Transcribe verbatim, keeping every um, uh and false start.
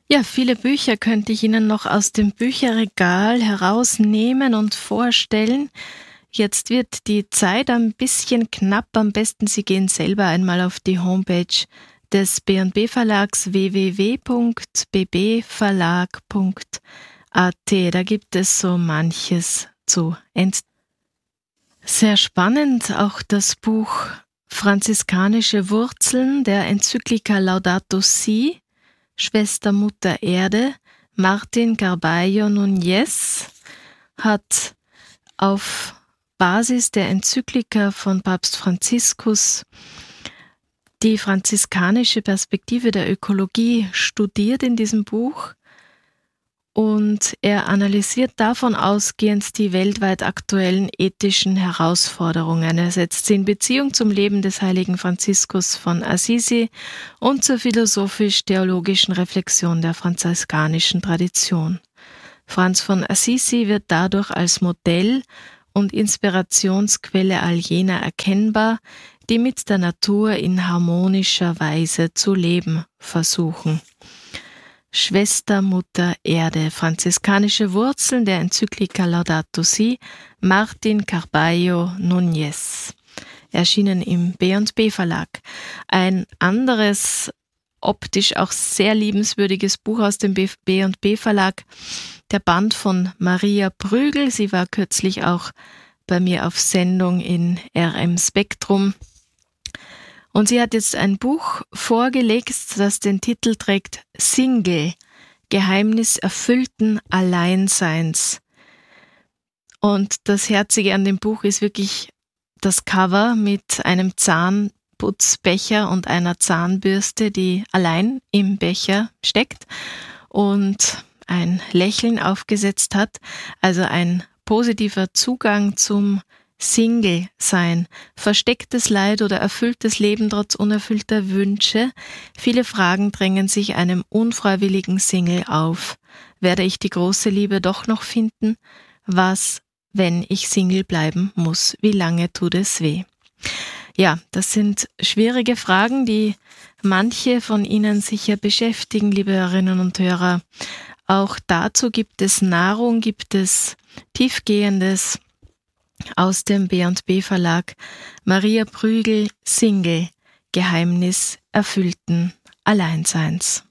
Ja, viele Bücher könnte ich Ihnen noch aus dem Bücherregal herausnehmen und vorstellen. Jetzt wird die Zeit ein bisschen knapp. Am besten Sie gehen selber einmal auf die Homepage des B und B Verlags w w w punkt b b verlag punkt a t. Da gibt es so manches zu entdecken. Sehr spannend auch das Buch Franziskanische Wurzeln der Enzyklika Laudato Si, Schwester Mutter Erde. Martin Garballo Núñez hat auf Basis der Enzyklika von Papst Franziskus die franziskanische Perspektive der Ökologie studiert in diesem Buch, und er analysiert davon ausgehend die weltweit aktuellen ethischen Herausforderungen. Er setzt sie in Beziehung zum Leben des heiligen Franziskus von Assisi und zur philosophisch-theologischen Reflexion der franziskanischen Tradition. Franz von Assisi wird dadurch als Modell und Inspirationsquelle all jener erkennbar, die mit der Natur in harmonischer Weise zu leben versuchen. Schwester Mutter Erde, franziskanische Wurzeln der Enzyklika Laudato Si, Martin Garballo Núñez, erschienen im B und B Verlag. Ein anderes, optisch auch sehr liebenswürdiges Buch aus dem B und B Verlag, der Band von Maria Prügel. Sie war kürzlich auch bei mir auf Sendung in R M Spektrum. Und sie hat jetzt ein Buch vorgelegt, das den Titel trägt Single, Geheimnis erfüllten Alleinseins. Und das Herzige an dem Buch ist wirklich das Cover mit einem Zahnputzbecher und einer Zahnbürste, die allein im Becher steckt und ein Lächeln aufgesetzt hat. Also ein positiver Zugang zum Single-Sein, verstecktes Leid oder erfülltes Leben trotz unerfüllter Wünsche. Viele Fragen drängen sich einem unfreiwilligen Single auf. Werde ich die große Liebe doch noch finden? Was, wenn ich Single bleiben muss? Wie lange tut es weh? Ja, das sind schwierige Fragen, die manche von Ihnen sicher beschäftigen, liebe Hörerinnen und Hörer. Auch dazu gibt es Nahrung, gibt es Tiefgehendes aus dem B und B Verlag. Maria Prügel, Single, Geheimnis erfüllten Alleinseins.